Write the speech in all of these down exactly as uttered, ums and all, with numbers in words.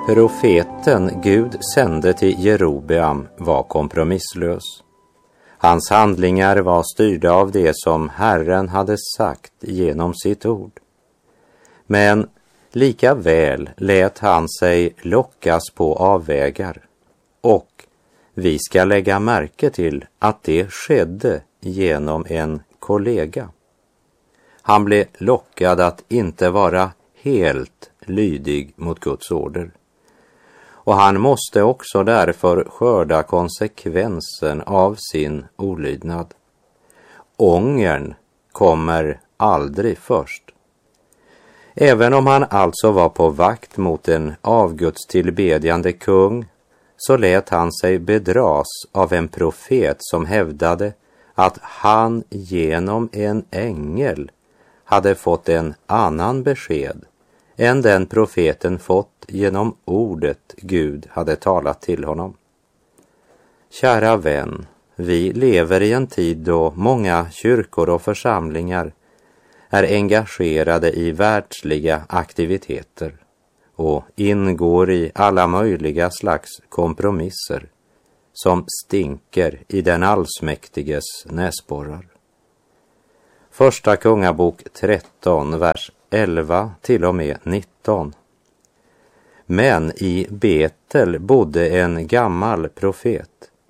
Profeten Gud sände till Jerobeam var kompromisslös. Hans handlingar var styrda av det som Herren hade sagt genom sitt ord. Men lika väl lät han sig lockas på avvägar, och vi ska lägga märke till att det skedde genom en kollega. Han blev lockad att inte vara helt lydig mot Guds order. Och han måste också därför skörda konsekvensen av sin olydnad. Ångern kommer aldrig först. Även om han alltså var på vakt mot en avgudstillbedjande kung, så lät han sig bedras av en profet som hävdade att han genom en ängel hade fått en annan besked än den profeten fått genom ordet Gud hade talat till honom. Kära vän, vi lever i en tid då många kyrkor och församlingar är engagerade i världsliga aktiviteter och ingår i alla möjliga slags kompromisser som stinker i den allsmäktiges näsborrar. Första Kungabok tretton, vers elva till och med nitton. Men i Betel bodde en gammal profet.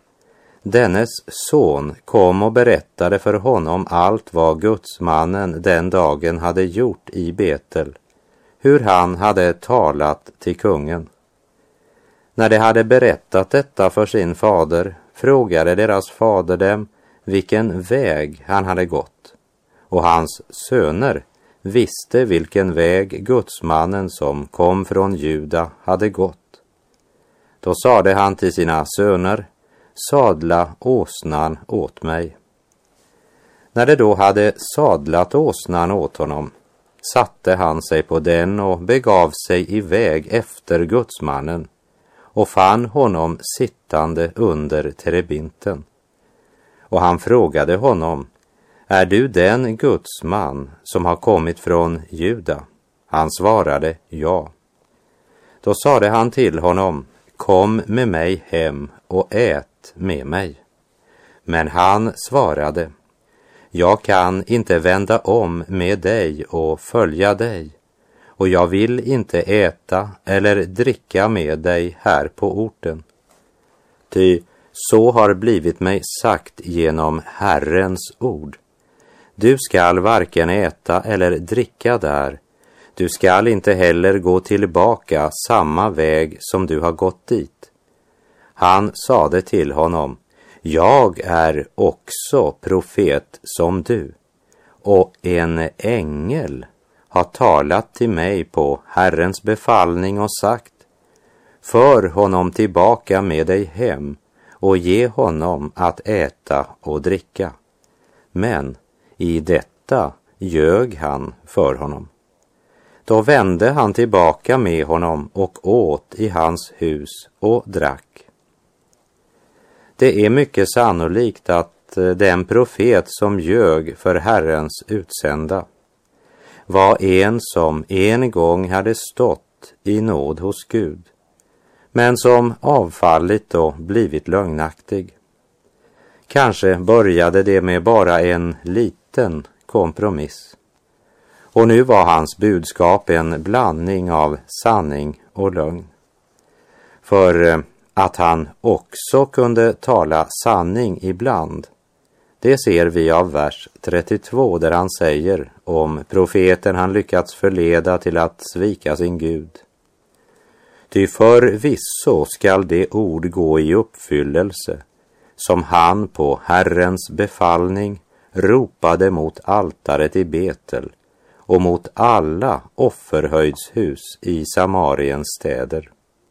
Dennes son kom och berättade för honom allt vad gudsmannen den dagen hade gjort i Betel, hur han hade talat till kungen. När de hade berättat detta för sin fader, frågade deras fader dem vilken väg han hade gått, och hans söner visste vilken väg gudsmannen som kom från Juda hade gått. Då sade han till sina söner: sadla åsnan åt mig. När de då hade sadlat åsnan åt honom, satte han sig på den och begav sig iväg efter gudsmannen och fann honom sittande under terebinten. Och han frågade honom: är du den gudsman som har kommit från Juda? Han svarade: ja. Då sade han till honom: kom med mig hem och ät med mig. Men han svarade: jag kan inte vända om med dig och följa dig, och jag vill inte äta eller dricka med dig här på orten. Ty så har blivit mig sagt genom Herrens ord. Du skall varken äta eller dricka där. Du skall inte heller gå tillbaka samma väg som du har gått dit. Han sade till honom: jag är också profet som du, och en ängel har talat till mig på Herrens befallning och sagt: för honom tillbaka med dig hem och ge honom att äta och dricka. Men i detta ljög han för honom. Då vände han tillbaka med honom och åt i hans hus och drack. Det är mycket sannolikt att den profet som ljög för Herrens utsända var en som en gång hade stått i nåd hos Gud, men som avfallit och blivit lögnaktig. Kanske började det med bara en liten kompromiss, och nu var hans budskap en blandning av sanning och lögn. För att han också kunde tala sanning ibland, det ser vi av vers trettiotvå, där han säger om profeten han lyckats förleda till att svika sin Gud: ty förvisso skall det ord gå i uppfyllelse som han på Herrens befallning ropade mot altaret i Betel och mot alla offerhöjdshus i Samariens städer.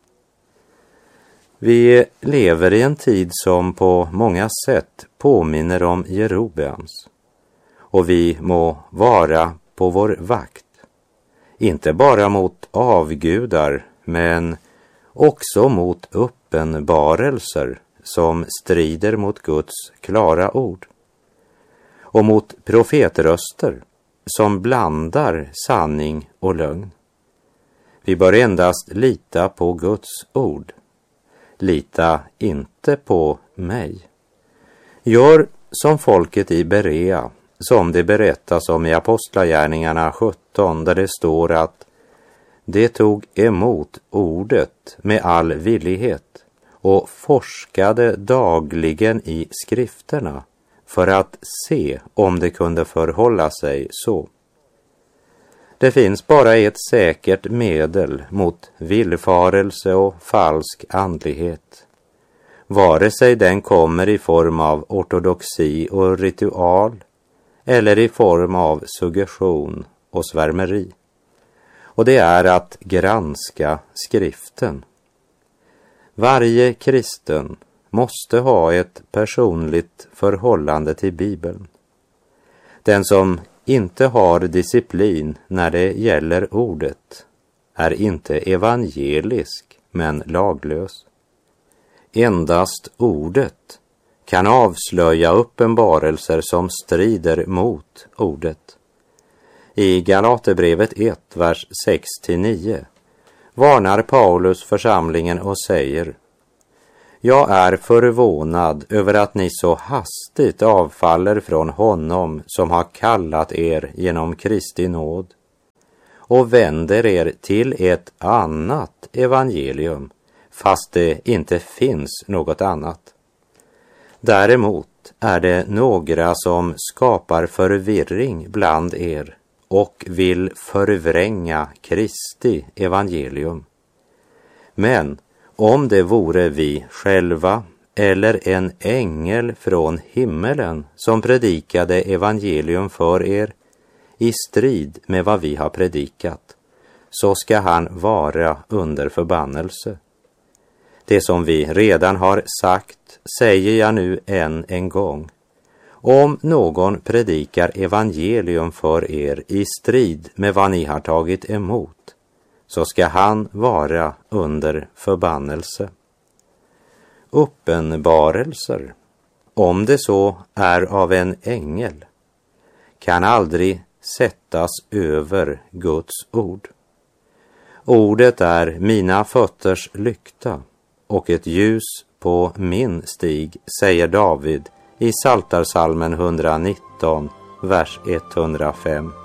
Vi lever i en tid som på många sätt påminner om Jerobeams, och vi må vara på vår vakt, inte bara mot avgudar, men också mot uppenbarelser som strider mot Guds klara ord, och mot profetröster som blandar sanning och lögn. Vi bör endast lita på Guds ord. Lita inte på mig. Gör som folket i Berea, som det berättas om i Apostlagärningarna sjutton, där det står att det tog emot ordet med all villighet och forskade dagligen i skrifterna för att se om det kunde förhålla sig så. Det finns bara ett säkert medel mot villfarelse och falsk andlighet, vare sig den kommer i form av ortodoxi och ritual eller i form av suggestion och svärmeri. Och det är att granska skriften. Varje kristen måste ha ett personligt förhållande till Bibeln. Den som inte har disciplin när det gäller ordet är inte evangelisk men laglös. Endast ordet kan avslöja uppenbarelser som strider mot ordet. I Galaterbrevet ett, vers sex till nio varnar Paulus församlingen och säger: Jag är förvånad över att ni så hastigt avfaller från honom som har kallat er genom Kristi nåd och vänder er till ett annat evangelium, fast det inte finns något annat. Däremot är det några som skapar förvirring bland er och vill förvränga Kristi evangelium. Men om det vore vi själva eller en ängel från himmelen som predikade evangelium för er i strid med vad vi har predikat, så ska han vara under förbannelse. Det som vi redan har sagt säger jag nu än en gång. Om någon predikar evangelium för er i strid med vad ni har tagit emot, så ska han vara under förbannelse. Uppenbarelser, om det så är av en ängel, kan aldrig sättas över Guds ord. Ordet är mina fötters lykta och ett ljus på min stig, säger David i Psaltarpsalmen etthundranitton, vers etthundrafem.